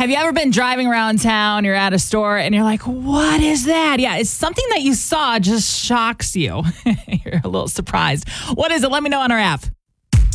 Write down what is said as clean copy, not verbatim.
Have you ever been driving around town, you're at a store, and you're like, what is that? Yeah, it's something that you saw just shocks you. You're a little surprised. What is it? Let me know on our app.